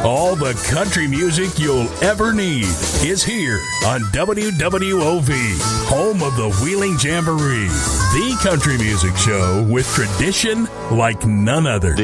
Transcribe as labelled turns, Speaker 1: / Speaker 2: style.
Speaker 1: All the country music you'll ever need is here on WWOV, home of the Wheeling Jamboree, the country music show with tradition like none other.